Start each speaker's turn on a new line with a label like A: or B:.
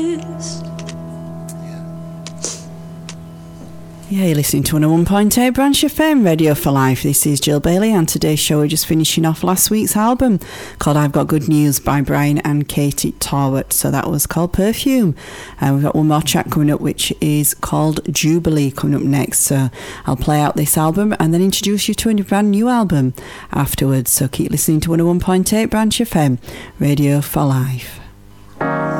A: Yeah, you're listening to 101.8 Branch FM, Radio for Life. This is Jill Bailey, and today's show we're just finishing off last week's album called I've Got Good News by Brian and Katie Torwart. So that was called Perfume. And we've got one more track coming up, which is called Jubilee, coming up next. So I'll play out this album and then introduce you to a brand new album afterwards. So keep listening to 101.8 Branch FM, Radio for Life.